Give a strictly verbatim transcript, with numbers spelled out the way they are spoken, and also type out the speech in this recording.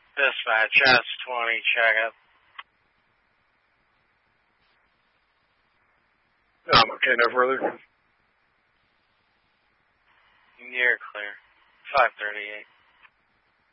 Dispatch S twenty, check it. Um, okay, no further. You're clear. five thirty-eight.